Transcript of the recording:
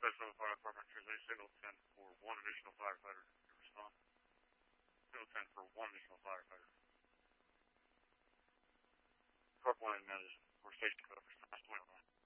Sarasota Fire Department, Tuesday, signal 10 for one additional firefighter to respond. Signal 10 for one additional firefighter. Corp 1 is for station code for response 21.